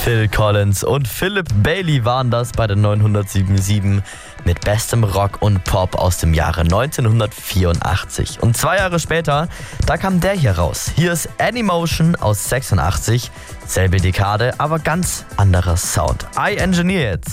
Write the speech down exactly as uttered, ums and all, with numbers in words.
Phil Collins und Philip Bailey waren das bei der neunhundertsiebenundsiebzig mit bestem Rock und Pop aus dem Jahre neunzehnhundertvierundachtzig. Und zwei Jahre später, da kam der hier raus. Hier ist Anymotion aus sechsundachtzig. Selbe Dekade, aber ganz anderer Sound. I Engineer jetzt.